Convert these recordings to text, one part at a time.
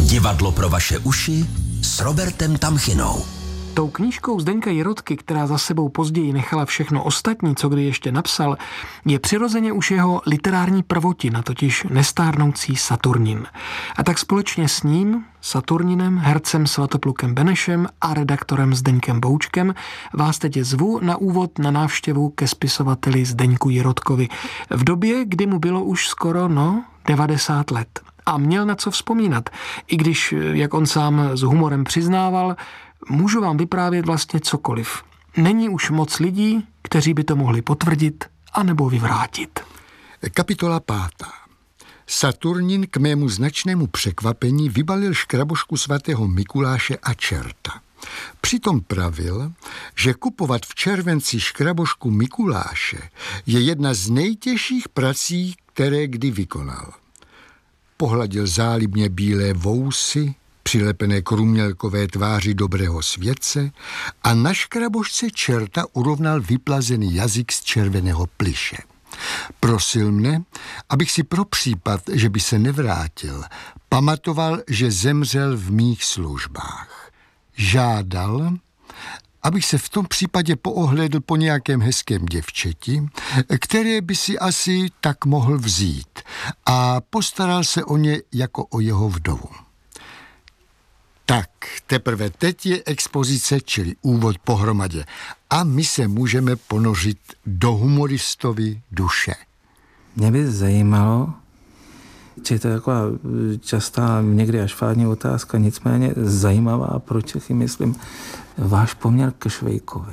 Divadlo pro vaše uši s Robertem Tamchinou. Tou knížkou Zdeňka Jirotky, která za sebou později nechala všechno ostatní, co kdy ještě napsal, je přirozeně už jeho literární prvotina, totiž nestárnoucí Saturnin. A tak společně s ním, Saturninem, hercem Svatoplukem Benešem a redaktorem Zdeňkem Boučkem vás teď zvu na úvod na návštěvu ke spisovateli Zdeňku Jirotkovi. V době, kdy mu bylo už skoro 90 let. A měl na co vzpomínat, i když, jak on sám s humorem přiznával, můžu vám vyprávět vlastně cokoliv. Není už moc lidí, kteří by to mohli potvrdit anebo vyvrátit. Kapitola 5. Saturnin k mému značnému překvapení vybalil škrabošku svatého Mikuláše a čerta. Přitom pravil, že kupovat v červenci škrabošku Mikuláše je jedna z nejtěžších prací, které kdy vykonal. Pohladil zálibně bílé vousy, přilepené k rumělkové tváři dobrého světce a na škrabošce čerta urovnal vyplazený jazyk z červeného plyše. Prosil mne, abych si pro případ, že by se nevrátil, pamatoval, že zemřel v mých službách. Žádal, abych se v tom případě poohlédl po nějakém hezkém děvčeti, které by si asi tak mohl vzít, a postaral se o ně jako o jeho vdovu. Tak, teprve teď je expozice, čili úvod pohromadě. A my se můžeme ponořit do humoristovy duše. Mě by zajímalo, či to je taková častá, někdy až fádní otázka, nicméně zajímavá a pro Čechy, myslím, váš poměr ke Švejkovi.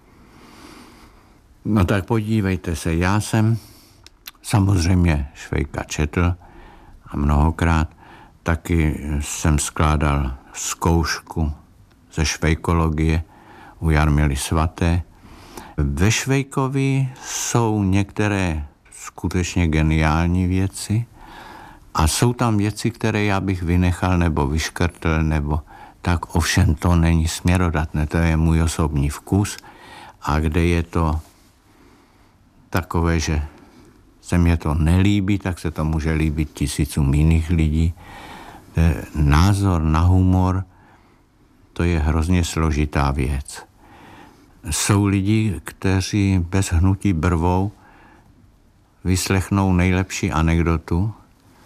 No tak podívejte se, já jsem samozřejmě Švejka četl a mnohokrát taky jsem skládal zkoušku ze švejkologie u Jarmily Svaté. Ve Švejkovi jsou některé skutečně geniální věci a jsou tam věci, které já bych vynechal nebo vyškrtl, nebo tak, ovšem to není směrodatné, to je můj osobní vkus, a kde je to takové, že se mně to nelíbí, tak se to může líbit tisícům jiných lidí. Názor na humor, to je hrozně složitá věc. Jsou lidi, kteří bez hnutí brvou vyslechnou nejlepší anekdotu,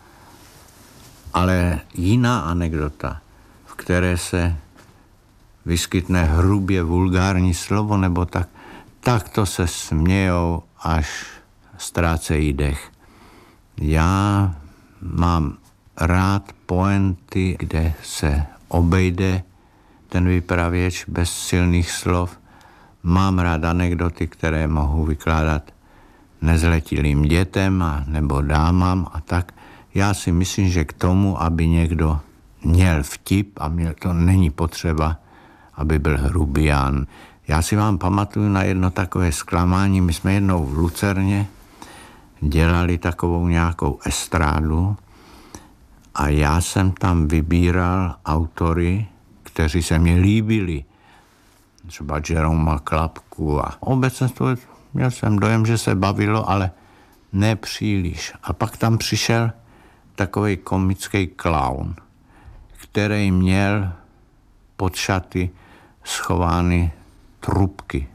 ale jiná anekdota, v které se vyskytne hrubě vulgární slovo, nebo tak to se smějou, až ztrácejí dech. Já mám rád pointy, kde se obejde ten vypravěč bez silných slov. Mám rád anekdoty, které mohu vykládat nezletilým dětem a nebo dámám a tak. Já si myslím, že k tomu, aby někdo měl vtip a to není potřeba, aby byl hrubián. Já si vám pamatuju na jedno takové zklamání. My jsme jednou v Lucerně dělali takovou nějakou estrádu a já jsem tam vybíral autory, kteří se mě líbili. Třeba Jeroma Klapku a obecně měl jsem dojem, že se bavilo, ale ne příliš. A pak tam přišel takovej komický klaun, který měl pod šaty schovány trubky.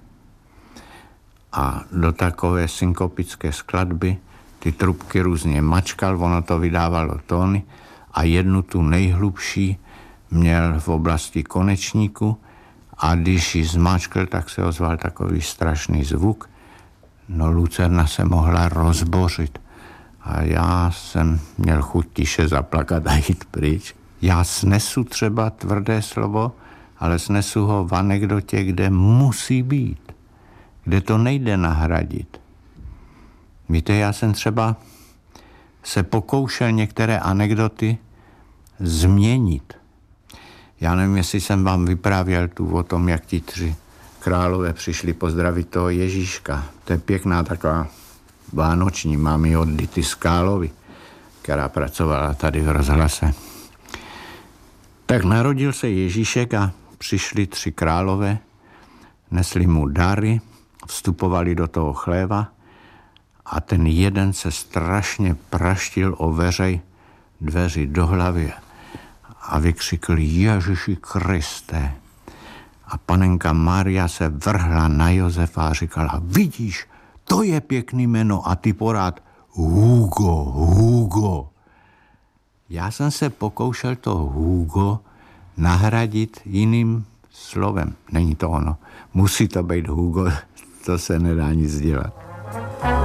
A do takové synkopické skladby ty trubky různě mačkal, ono to vydávalo tóny a jednu tu nejhlubší měl v oblasti konečníku a když ji zmáčkl, tak se ozval takový strašný zvuk. No Lucerna se mohla rozbořit a já jsem měl chuť tiše zaplakat a jít pryč. Já snesu třeba tvrdé slovo, ale snesu ho v anekdotě, kde musí být, kde to nejde nahradit. Víte, já jsem třeba se pokoušel některé anekdoty změnit. Já nevím, jestli jsem vám vyprávěl tu o tom, jak ti 3 králové přišli pozdravit toho Ježíška. To je pěkná taková vánoční, mám ji od Dity Skálovy, která pracovala tady v rozhlase. Tak narodil se Ježíšek a přišli 3 králové, nesli mu dary, vstupovali do toho chléva a ten jeden se strašně praštil o veřej dveři do hlavy a vykřikl Ježiši Kriste. A panenka Mária se vrhla na Josefa a říkala, vidíš, to je pěkný jméno a ty porád Hugo. Já jsem se pokoušel to Hugo nahradit jiným slovem. Není to ono. Musí to být Hugo, to se nedá nic dělat.